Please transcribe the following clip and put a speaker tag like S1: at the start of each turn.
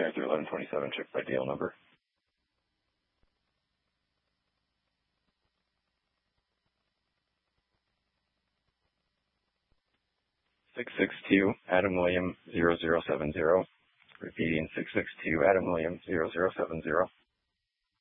S1: Arthur 1127, check by deal number. 662 Adam William 0070. Repeating 662 Adam William 0070.